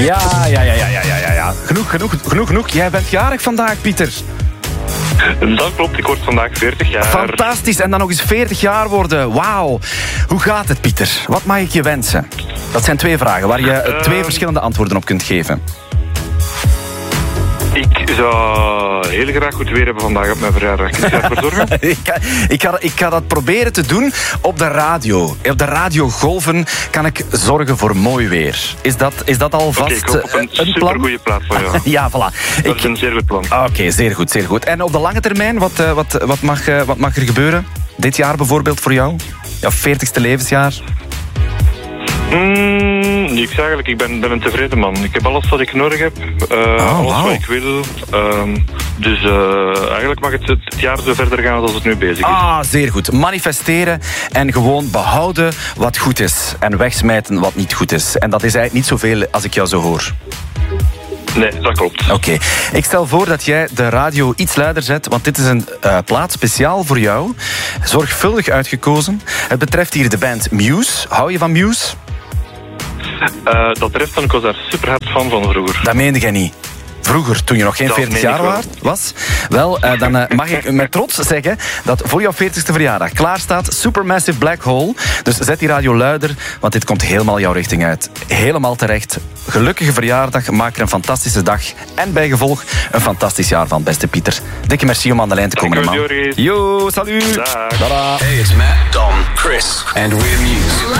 Ja. Genoeg. Jij bent jarig vandaag, Pieter. Dat klopt, ik word vandaag 40 jaar. Fantastisch, en dan nog eens 40 jaar worden. Wauw. Hoe gaat het, Pieter? Wat mag ik je wensen? Dat zijn 2 vragen waar je 2 verschillende antwoorden op kunt geven. Ik zou heel graag goed weer hebben vandaag op mijn verjaardag. Kun je daarvoor zorgen? ik ga dat proberen te doen op de radio. Op de radiogolven kan ik zorgen voor mooi weer. Is dat alvast ik hoop op een plan? supergoeie plaats voor jou. Ja, voilà. Dat is een zeer goed plan. Oké, zeer goed. En op de lange termijn, wat mag er gebeuren? Dit jaar bijvoorbeeld voor jou? Jouw 40ste levensjaar? Niks eigenlijk. Ik ben een tevreden man. Ik heb alles wat ik nodig heb. Alles wat ik wil. Dus eigenlijk mag het jaar zo verder gaan als het nu bezig is. Zeer goed. Manifesteren en gewoon behouden wat goed is. En wegsmijten wat niet goed is. En dat is eigenlijk niet zoveel als ik jou zo hoor. Nee, dat klopt. Oké. Ik stel voor dat jij de radio iets luider zet, want dit is een plaat speciaal voor jou. Zorgvuldig uitgekozen. Het betreft hier de band Muse. Hou je van Muse? Dat betreft dan, ik was daar super hard van vroeger. Dat meende jij niet. Vroeger, toen je nog geen 40 jaar was. Wel, dan mag ik met trots zeggen dat voor jouw 40ste verjaardag klaar staat Supermassive Black Hole. Dus zet die radio luider, want dit komt helemaal jouw richting uit. Helemaal terecht. Gelukkige verjaardag, maak er een fantastische dag. En bijgevolg een fantastisch jaar van, beste Pieter. Dikke merci om aan de lijn te komen, man. Yo, salut. Dag. Tada. Hey, it's Matt, Dom, Chris, and we're Muse.